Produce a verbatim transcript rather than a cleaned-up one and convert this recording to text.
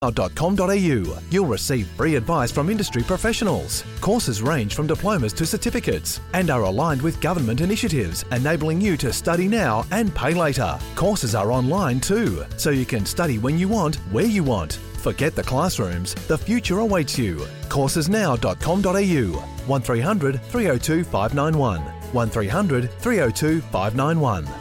dot com dot a u. You'll receive free advice from industry professionals. Courses range from diplomas to certificates and are aligned with government initiatives, enabling you to study now and pay later. Courses are online too, so you can study when you want, where you want. Forget the classrooms. The future awaits you. courses now dot com dot a u. one three hundred three oh two five nine one. one three hundred three oh two five nine one.